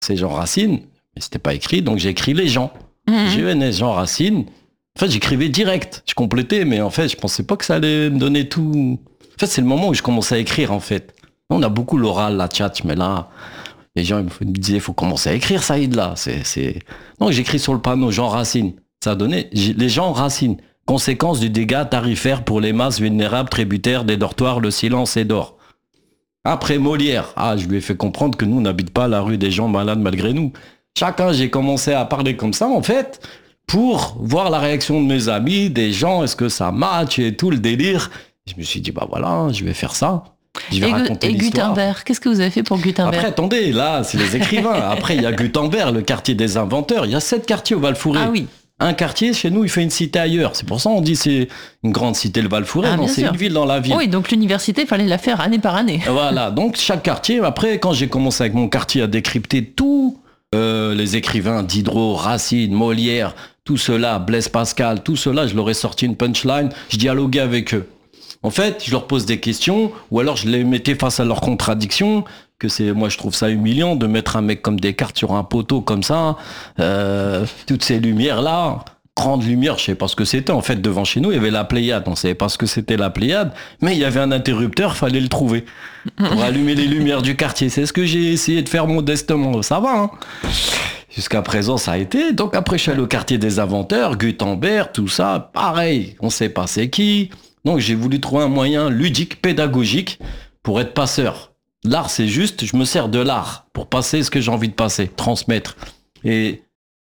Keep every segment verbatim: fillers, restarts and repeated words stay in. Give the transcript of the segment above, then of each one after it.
c'est Jean Racine, mais c'était pas écrit, donc j'ai écrit les gens. Mmh. G E N S, Jean Racine. En fait, j'écrivais direct, je complétais, mais en fait, je pensais pas que ça allait me donner tout. En fait, c'est le moment où je commençais à écrire, en fait. On a beaucoup l'oral, la tchatch, mais là, les gens ils me disaient, il faut commencer à écrire, Saïd, là. C'est, c'est... Donc, j'écris sur le panneau Jean Racine. Ça a donné les gens Racine. Conséquence du dégât tarifaire pour les masses vulnérables tributaires des dortoirs, le silence est d'or. Après Molière, ah, je lui ai fait comprendre que nous, on n'habite pas la rue des gens malades malgré nous. Chacun, j'ai commencé à parler comme ça, en fait, pour voir la réaction de mes amis, des gens, est-ce que ça match et tout le délire. Je me suis dit, bah voilà, je vais faire ça. Je vais et raconter et l'histoire. Gutenberg, qu'est-ce que vous avez fait pour Gutenberg? Après, attendez, là, c'est les écrivains. Après, il y a Gutenberg, le quartier des inventeurs. Il y a sept quartiers au Val-Fouré. Ah oui. Un quartier, chez nous, il fait une cité ailleurs. C'est pour ça qu'on dit c'est une grande cité, le Val-Fouré. Ah, non, c'est sûr. une ville dans la ville. Oui, donc l'université, il fallait la faire année par année. Voilà, donc chaque quartier. Après, quand j'ai commencé avec mon quartier à décrypter tous euh, les écrivains, Diderot, Racine, Molière, tout cela, Blaise Pascal, tout cela, je leur ai sorti une punchline. Je dialoguais avec eux. En fait, je leur pose des questions, ou alors je les mettais face à leurs contradictions. Que c'est, moi, je trouve ça humiliant de mettre un mec comme Descartes sur un poteau comme ça, euh, toutes ces lumières-là, grande lumière, je sais pas ce que c'était. En fait, devant chez nous, il y avait la Pléiade. On savait pas ce que c'était la Pléiade, mais il y avait un interrupteur, fallait le trouver pour allumer les lumières du quartier. C'est ce que j'ai essayé de faire modestement. Ça va, hein. Jusqu'à présent, ça a été. Donc après, je suis allé au quartier des inventeurs, Gutenberg, tout ça, pareil. On sait pas c'est qui. Donc j'ai voulu trouver un moyen ludique, pédagogique, pour être passeur. L'art, c'est juste, je me sers de l'art pour passer ce que j'ai envie de passer, transmettre. Et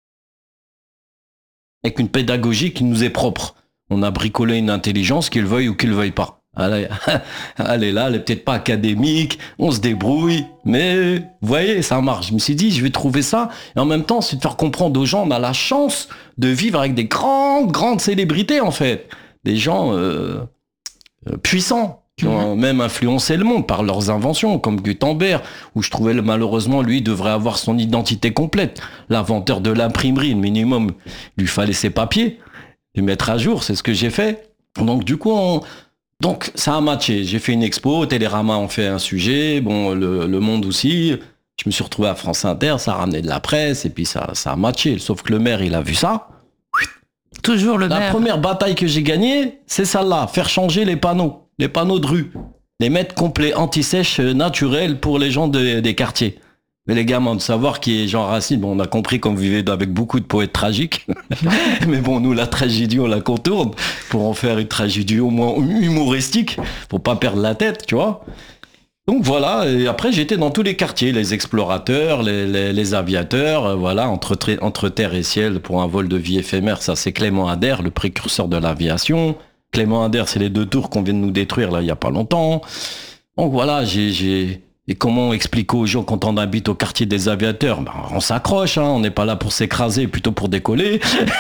avec une pédagogie qui nous est propre. On a bricolé une intelligence, qu'il veuille ou qu'il veuille pas. Elle est, elle est là, elle est peut-être pas académique, on se débrouille, mais vous voyez, ça marche. Je me suis dit, je vais trouver ça, et en même temps, c'est de faire comprendre aux gens, on a la chance de vivre avec des grandes, grandes célébrités, en fait. Des gens euh, euh, puissants, qui ont même influencé le monde par leurs inventions, comme Gutenberg, où je trouvais malheureusement, lui, devrait avoir son identité complète. L'inventeur de l'imprimerie, le minimum, il lui fallait ses papiers, les mettre à jour, c'est ce que j'ai fait. Donc du coup, on... donc ça a matché. J'ai fait une expo, Télérama en fait un sujet, bon, le, le Monde aussi. Je me suis retrouvé à France Inter, ça a ramené de la presse, et puis ça, ça a matché. Sauf que le maire, il a vu ça. Toujours le La maire. première bataille que j'ai gagnée, c'est celle-là, faire changer les panneaux. Les panneaux de rue, les mettre complets anti-sèche naturels pour les gens de, des quartiers. Mais les gamins de savoir qui est Jean Racine, bon, on a compris qu'on vivait avec beaucoup de poètes tragiques. Mais bon, nous, la tragédie, on la contourne pour en faire une tragédie au moins humoristique, pour pas perdre la tête, tu vois. Donc voilà, et après j'étais dans tous les quartiers, les explorateurs, les, les, les aviateurs, euh, voilà, entre, entre terre et ciel pour un vol de vie éphémère, ça c'est Clément Ader, le précurseur de l'aviation. Clément Ader, c'est les deux tours qu'on vient de nous détruire là il y a pas longtemps. Donc voilà, j'ai, j'ai... Et comment expliquer aux gens quand on habite au quartier des aviateurs, ben, on s'accroche, hein, on n'est pas là pour s'écraser, plutôt pour décoller.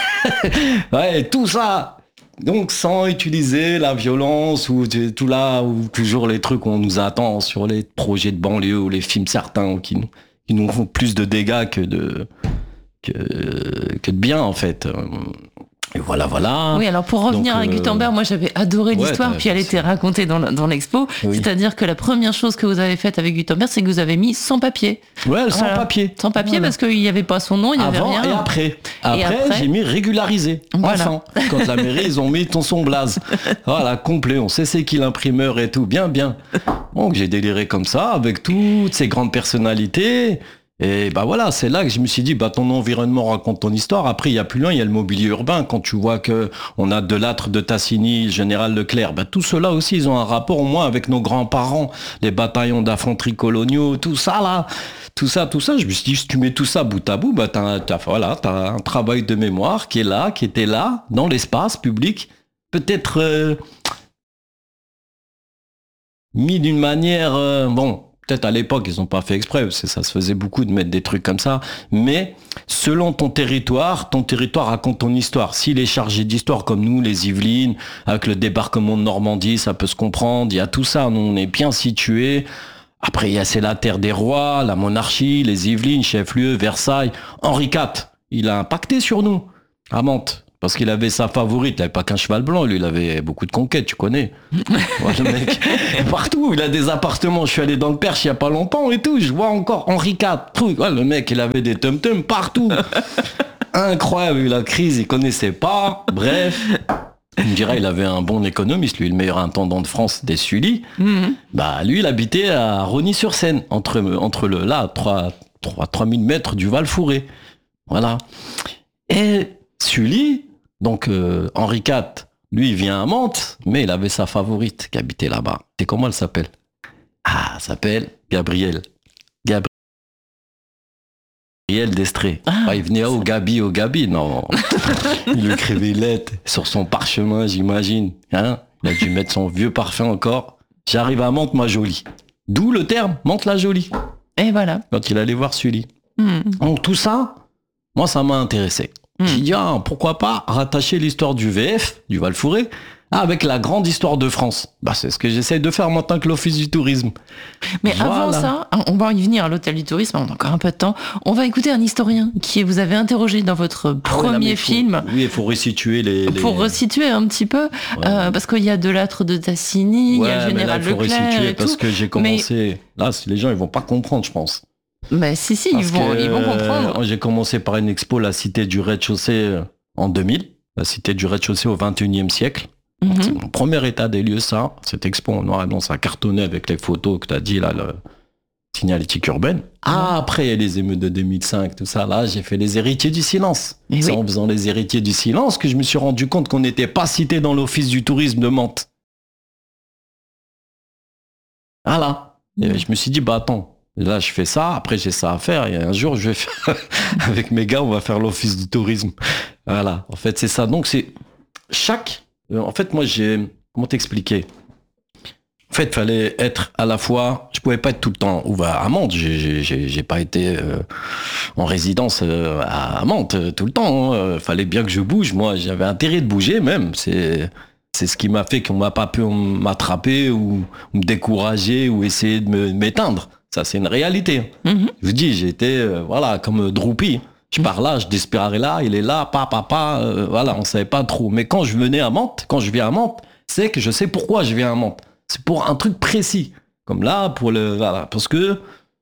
Ouais, tout ça. Donc sans utiliser la violence ou tout là, ou toujours les trucs qu'on nous attend sur les projets de banlieue ou les films certains qui nous, qui nous font plus de dégâts que de, que, que de bien en fait. Et voilà, voilà. Oui, alors pour revenir Donc, à Gutenberg, euh... moi j'avais adoré ouais, l'histoire, puis elle était racontée dans, dans l'expo. Oui. C'est-à-dire que la première chose que vous avez faite avec Gutenberg, c'est que vous avez mis sans papier. Ouais, sans voilà. papier. Sans papier voilà. Parce qu'il n'y avait pas son nom, il n'y avait Avant rien. et après. Après, et après j'ai mis régularisé. Voilà. Enfin, quand la mairie, ils ont mis ton son blaze. Voilà, complet. On sait c'est qui l'imprimeur et tout. Bien, bien. Donc j'ai déliré comme ça, avec toutes ces grandes personnalités. Et bah voilà, c'est là que je me suis dit, bah ton environnement raconte ton histoire. Après, il y a plus loin, il y a le mobilier urbain. Quand tu vois que on a Delattre, de Tassigny, Général Leclerc, bah tout cela aussi, ils ont un rapport au moins avec nos grands-parents, les bataillons d'infanterie coloniaux, tout ça là, tout ça, tout ça. Je me suis dit, si tu mets tout ça bout à bout, bah t'as, t'as, voilà, t'as un travail de mémoire qui est là, qui était là, dans l'espace public, peut-être euh, mis d'une manière, euh, bon. Peut-être à l'époque, ils n'ont pas fait exprès, parce que ça se faisait beaucoup de mettre des trucs comme ça. Mais selon ton territoire, ton territoire raconte ton histoire. S'il est chargé d'histoire comme nous, les Yvelines, avec le débarquement de Normandie, ça peut se comprendre. Il y a tout ça, nous on est bien situés. Après, il y a c'est la terre des rois, la monarchie, les Yvelines, chef-lieu, Versailles. Henri quatre, il a impacté sur nous. À Mantes. Parce qu'il avait sa favorite, il n'avait pas qu'un cheval blanc, lui, il avait beaucoup de conquêtes, tu connais. Ouais, le mec, partout, il a des appartements. Je suis allé dans le Perche il n'y a pas longtemps et tout, je vois encore Henri quatre, truc. Ouais, le mec, il avait des tum-tums partout. Incroyable, la crise, il connaissait pas. Bref, on dirait il avait un bon économiste, lui, le meilleur intendant de France des Sully. Mm-hmm. Bah, lui, il habitait à Rosny-sur-Seine, entre, entre le, là, trois mille mètres du Val-Fouré. Voilà. Et Sully, donc euh, Henri quatre, lui, il vient à Mantes, mais il avait sa favorite qui habitait là-bas. Et comment elle s'appelle? Ah, elle s'appelle Gabrielle. Gabrielle d'Estrée. Ah, ah, il venait au Gabi, au Gabi, non. Il lui écrivait une lettre sur son parchemin, j'imagine. Hein, il a dû mettre son vieux parfum encore. J'arrive à Mantes, ma jolie. D'où le terme, Mantes la jolie. Et voilà. Quand il allait voir Sully. Mm. Donc tout ça, moi, ça m'a intéressé. Mmh. J'ai dit, ah, pourquoi pas rattacher l'histoire du V F, du Val-Fouré, avec la grande histoire de France. Bah, c'est ce que j'essaie de faire maintenant que l'Office du tourisme. Mais voilà. Avant ça, on va y venir à l'hôtel du tourisme, on a encore un peu de temps. On va écouter un historien qui vous avez interrogé dans votre premier ah ouais, là, film. Faut, oui, il faut resituer les, les... Pour resituer un petit peu, ouais. euh, parce qu'il y a Delattre de Tassigny, ouais, il y a le général mais là, il faut Leclerc resituer et parce tout. que j'ai commencé... Mais... Là, les gens, ils vont pas comprendre, je pense. Mais si, si, ils vont, que, ils vont comprendre. Euh, j'ai commencé par une expo, la cité du rez-de-chaussée, en deux mille. La cité du rez-de-chaussée au vingt et unième siècle. Mm-hmm. C'est mon premier état des lieux, ça. Cette expo en noir et blanc, ça a cartonné avec les photos que tu as dit, là, le signalétique urbaine. Ah, après, il y a les émeutes de deux mille cinq, tout ça. Là, j'ai fait les héritiers du silence. Et c'est oui. En faisant les héritiers du silence que je me suis rendu compte qu'on n'était pas cité dans l'Office du tourisme de Mantes. Voilà. Mm. Et je me suis dit, bah attends. Et là, je fais ça, après j'ai ça à faire, et un jour, je vais faire, avec mes gars, on va faire l'office du tourisme. Voilà, en fait, c'est ça. Donc, c'est chaque... En fait, moi, j'ai... Comment t'expliquer? En fait, il fallait être à la fois... Je pouvais pas être tout le temps ouvert à Mantes. J'ai, j'ai, j'ai pas été euh, en résidence euh, à Mantes euh, tout le temps. Il hein. Fallait bien que je bouge. Moi, j'avais intérêt de bouger, même. C'est... C'est ce qui m'a fait qu'on m'a pas pu m'attraper ou me décourager ou essayer de me, m'éteindre. Ça, c'est une réalité. Mm-hmm. Je vous dis, j'étais, euh, voilà, comme Droupi. Je pars là, je disparais là, il est là, papa, papa, euh, voilà, on savait pas trop. Mais quand je venais à Mantes, quand je viens à Mantes, c'est que je sais pourquoi je viens à Mantes. C'est pour un truc précis. Comme là, pour le, voilà, parce que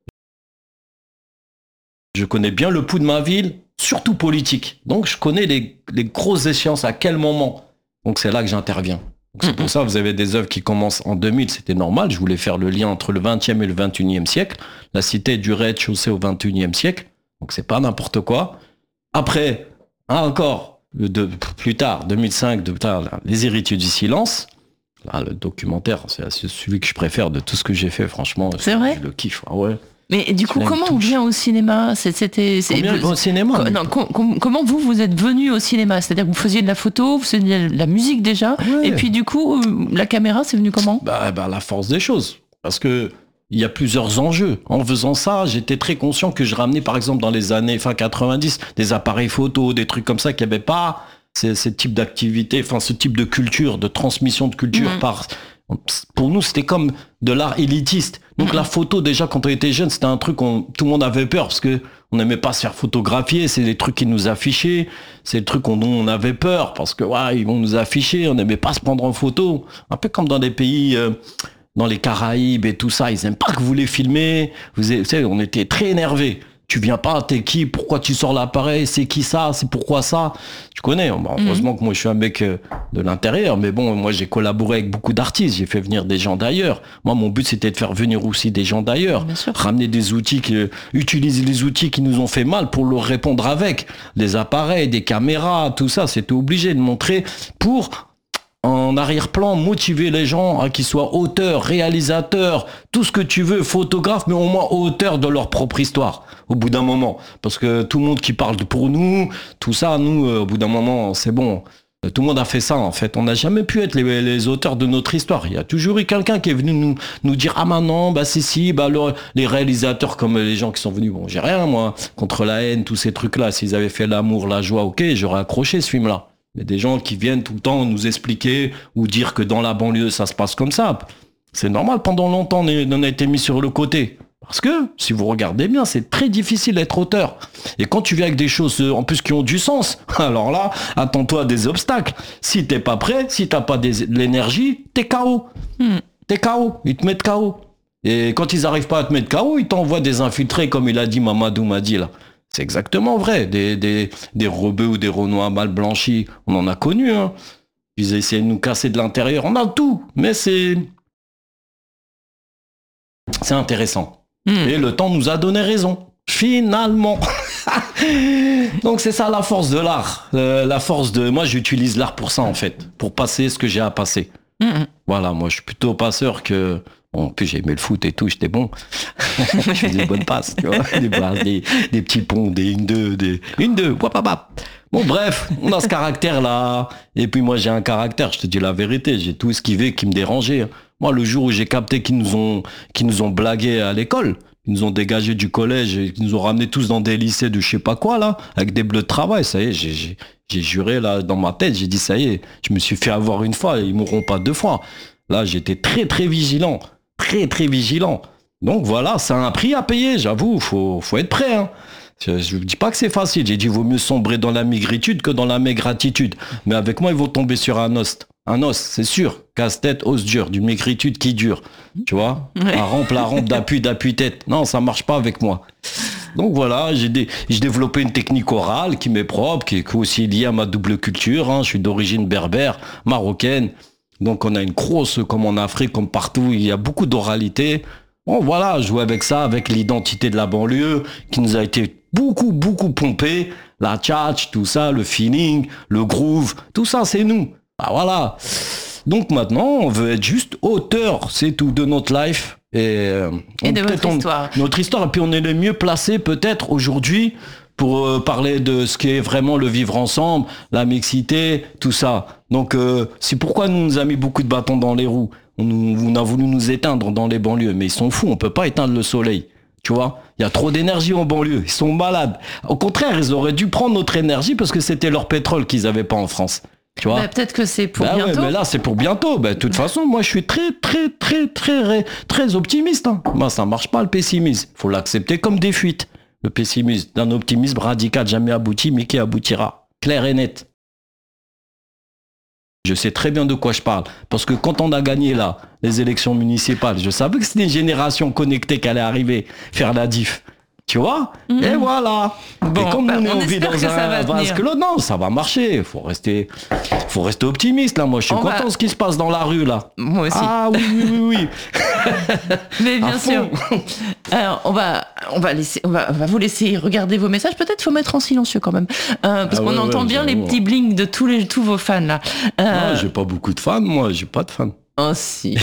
je connais bien le pouls de ma ville, surtout politique. Donc, je connais les, les grosses échéances, à quel moment. Donc, c'est là que j'interviens. Donc, c'est pour ça que vous avez des œuvres qui commencent en deux mille, c'était normal. Je voulais faire le lien entre le vingtième et le vingt et unième siècle. La cité du rez-de-chaussée au vingt et unième siècle. Donc, c'est pas n'importe quoi. Après, hein, encore, de, plus tard, deux mille cinq, de, là, Les héritiers du silence. Là, le documentaire, c'est celui que je préfère de tout ce que j'ai fait, franchement. C'est vrai? Je le kiffe, ah ouais. Mais du coup, comment on vient au cinéma? C'était, c'est, vous, au cinéma non, com, com, Comment vous, vous êtes venu au cinéma? C'est-à-dire que vous faisiez de la photo, vous faisiez de la musique déjà, ouais. Et puis du coup, la caméra, c'est venu comment? Bah, bah, la force des choses. Parce que il y a plusieurs enjeux. En faisant ça, j'étais très conscient que je ramenais, par exemple, dans les années fin quatre-vingt-dix, des appareils photo, des trucs comme ça qui n'avaient pas ce, ce type d'activité, enfin, ce type de culture, de transmission de culture mmh. par... Pour nous, c'était comme de l'art élitiste. Donc, mmh. la photo, déjà, quand on était jeune, c'était un truc qu'on tout le monde avait peur parce que on n'aimait pas se faire photographier. C'est des trucs qui nous affichaient. C'est des trucs dont on avait peur parce que, ouais, ils vont nous afficher. On n'aimait pas se prendre en photo. Un peu comme dans des pays, euh, dans les Caraïbes et tout ça. Ils n'aiment pas que vous les filmez. Vous savez, on était très énervés. Tu viens pas, t'es qui? Pourquoi tu sors l'appareil? C'est qui ça? C'est pourquoi ça? Tu connais. Bon, heureusement mmh. que moi je suis un mec de l'intérieur, mais bon, moi j'ai collaboré avec beaucoup d'artistes, j'ai fait venir des gens d'ailleurs. Moi, mon but c'était de faire venir aussi des gens d'ailleurs, ramener des outils, qui, utiliser les outils qui nous ont fait mal pour leur répondre avec. Les appareils, des caméras, tout ça, c'était obligé de montrer pour... en arrière-plan, motiver les gens à qu'ils soient auteurs, réalisateurs, tout ce que tu veux, photographes, mais au moins auteurs de leur propre histoire, au bout d'un moment. Parce que tout le monde qui parle pour nous, tout ça, nous, euh, au bout d'un moment, c'est bon. Tout le monde a fait ça, en fait. On n'a jamais pu être les, les auteurs de notre histoire. Il y a toujours eu quelqu'un qui est venu nous, nous dire « Ah, maintenant, bah, c'est si, bah, le, les réalisateurs, comme les gens qui sont venus, bon, j'ai rien, moi, contre la haine, tous ces trucs-là. S'ils avaient fait l'amour, la joie, ok, j'aurais accroché ce film-là. » Mais des gens qui viennent tout le temps nous expliquer ou dire que dans la banlieue, ça se passe comme ça. C'est normal, pendant longtemps, on a été mis sur le côté. Parce que, si vous regardez bien, c'est très difficile d'être auteur. Et quand tu viens avec des choses, en plus, qui ont du sens, alors là, attends-toi à des obstacles. Si t'es pas prêt, si t'as pas des, de l'énergie, t'es K O. Mm. T'es K O. Ils te mettent K O. Et quand ils arrivent pas à te mettre K O, ils t'envoient des infiltrés, comme il a dit Mamadou m'a dit là. C'est exactement vrai. Des, des, des rebeux ou des renois mal blanchis, on en a connu, hein. Ils essaient de nous casser de l'intérieur. On a tout. Mais c'est... C'est intéressant. Mmh. Et le temps nous a donné raison. Finalement. Donc c'est ça la force de l'art. Euh, la force de... Moi j'utilise l'art pour ça en fait. Pour passer ce que j'ai à passer. Mmh. Voilà, moi je suis plutôt passeur que... Bon, en plus j'ai aimé le foot et tout, j'étais bon. Je faisais des bonnes passes, tu vois. Des, des, des petits ponts, des une deux, des une deux, wapapap. Bon bref, on a ce caractère là. Et puis moi j'ai un caractère, je te dis la vérité, j'ai tout esquivé qui me dérangeait. Moi, le jour où j'ai capté qu'ils nous ont, qu'ils nous ont blagué à l'école, ils nous ont dégagés du collège, et qu'ils nous ont ramenés tous dans des lycées de je sais pas quoi, là, avec des bleus de travail, ça y est, j'ai, j'ai, j'ai juré, là, dans ma tête, j'ai dit, ça y est, je me suis fait avoir une fois, ils mourront pas deux fois. Là, j'étais très, très vigilant, très, très vigilant. Donc voilà, c'est un prix à payer, j'avoue, faut, faut être prêt, hein. Je ne dis pas que c'est facile, j'ai dit, vaut mieux sombrer dans la maigritude que dans la maigratitude. Mais avec moi, ils vont tomber sur un os. Un os, c'est sûr. Casse-tête, os dur, d'une maigritude qui dure. Tu vois, ouais. La rampe, la rampe d'appui, d'appui-tête. Non, ça marche pas avec moi. Donc voilà, j'ai, dé- j'ai développé une technique orale qui m'est propre, qui est aussi liée à ma double culture. Hein. Je suis d'origine berbère, marocaine. Donc on a une grosse, comme en Afrique, comme partout, il y a beaucoup d'oralité. Bon voilà, jouer avec ça, avec l'identité de la banlieue, qui nous a été beaucoup, beaucoup pompée. La tchatch, tout ça, le feeling, le groove, tout ça, c'est nous. Ah voilà. Donc maintenant, on veut être juste auteur, c'est tout, de notre life. Et, euh, et de votre on, histoire. Notre histoire. Et puis on est les mieux placés peut-être aujourd'hui pour euh, parler de ce qu'est vraiment le vivre ensemble, la mixité, tout ça. Donc euh, c'est pourquoi nous nous a mis beaucoup de bâtons dans les roues. On, nous, on a voulu nous éteindre dans les banlieues, mais ils sont fous, on peut pas éteindre le soleil. Tu vois, il y a trop d'énergie en banlieue, ils sont malades. Au contraire, ils auraient dû prendre notre énergie parce que c'était leur pétrole qu'ils avaient pas en France. Tu vois, bah, peut-être que c'est pour bah bientôt. Ouais, mais là, c'est pour bientôt. Bah, de toute façon, moi, je suis très, très, très, très, très optimiste. Hein. Moi, ça marche pas, le pessimisme. Faut l'accepter comme des fuites. Le pessimisme, d'un optimisme radical jamais abouti, mais qui aboutira. Clair et net. Je sais très bien de quoi je parle. Parce que quand on a gagné, là, les élections municipales, je savais que c'était une génération connectée qui allait arriver faire la diff. Tu vois, mmh. Et voilà. Bon, et comme bah, on, on vit dans un vase clos, non, ça va marcher. Faut rester, faut rester optimiste là. Moi, je suis on content va... de ce qui se passe dans la rue là. Moi aussi. Ah oui, oui, oui, oui. Mais bien sûr. Alors, on va, on va laisser, on va, on va vous laisser regarder vos messages. Peut-être faut mettre en silencieux quand même, euh, parce ah qu'on ouais, entend ouais, bien les petits blings de tous les, tous vos fans là. Euh... Non, j'ai pas beaucoup de fans, moi. J'ai pas de fans. Oh si.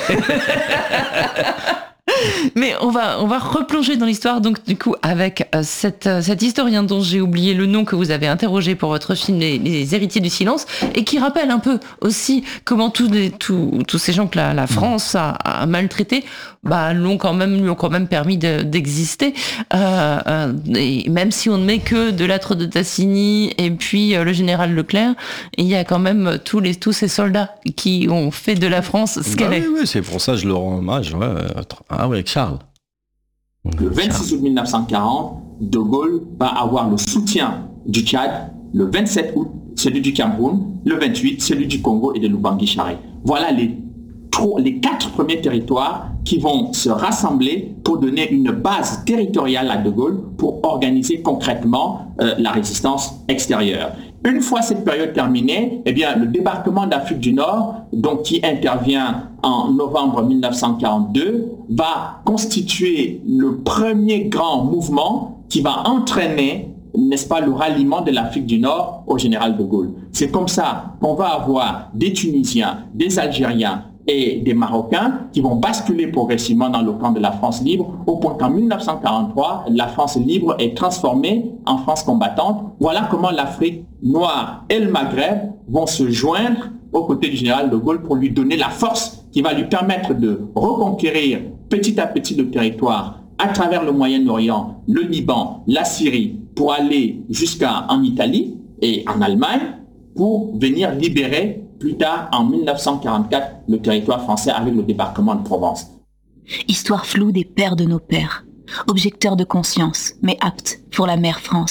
Mais on va, on va replonger dans l'histoire, donc du coup, avec euh, cette, euh, cet historien dont j'ai oublié le nom que vous avez interrogé pour votre film Les, les Héritiers du Silence, et qui rappelle un peu aussi comment tous, les, tous, tous ces gens que la, la France a, a maltraités, bah, l'ont quand même, lui ont quand même permis de, d'exister. Euh, euh, et même si on ne met que de Lattre de Tassigny et puis euh, le général Leclerc, il y a quand même tous, les, tous ces soldats qui ont fait de la France ce bah qu'elle oui, est. Oui, c'est pour ça que je leur rends hommage. Ouais. Ah oui, Charles. Le vingt-six août mille neuf cent quarante, De Gaulle va avoir le soutien du Tchad. Le vingt-sept août, celui du Cameroun. Le vingt-huit, celui du Congo et de Lubangui-Charé. Voilà les, les quatre premiers territoires qui vont se rassembler pour donner une base territoriale à De Gaulle pour organiser concrètement euh, la résistance extérieure. Une fois cette période terminée, eh bien, le débarquement d'Afrique du Nord, donc qui intervient en novembre mille neuf cent quarante-deux, va constituer le premier grand mouvement qui va entraîner, n'est-ce pas, le ralliement de l'Afrique du Nord au général de Gaulle. C'est comme ça qu'on va avoir des Tunisiens, des Algériens et des Marocains qui vont basculer progressivement dans le camp de la France libre, au point qu'en mille neuf cent quarante-trois, la France libre est transformée en France combattante. Voilà comment l'Afrique noire et le Maghreb vont se joindre aux côtés du général de Gaulle pour lui donner la force qui va lui permettre de reconquérir petit à petit le territoire à travers le Moyen-Orient, le Liban, la Syrie, pour aller jusqu'en Italie et en Allemagne, pour venir libérer plus tard, en mille neuf cent quarante-quatre, le territoire français avec le débarquement de Provence. Histoire floue des pères de nos pères, objecteurs de conscience, mais aptes pour la mère France.